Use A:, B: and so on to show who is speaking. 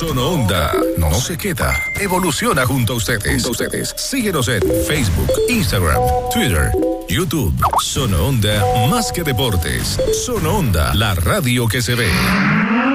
A: Sono Onda no se queda, evoluciona junto a ustedes. Síguenos en Facebook, Instagram, Twitter, YouTube. Sono Onda más que deportes. Sono Onda, la radio que se ve.